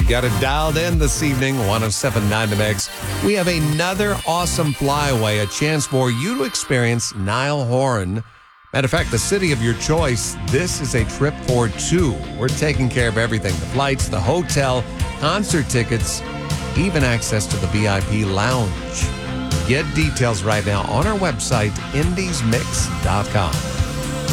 You got it dialed in this evening, 107.9 The Mix. We have another awesome flyaway, a chance for you to experience Niall Horan. Matter of fact, the city of your choice, this is a trip for two. We're taking care of everything, the flights, the hotel, concert tickets, even access to the VIP lounge. Get details right now on our website, indiesmix.com.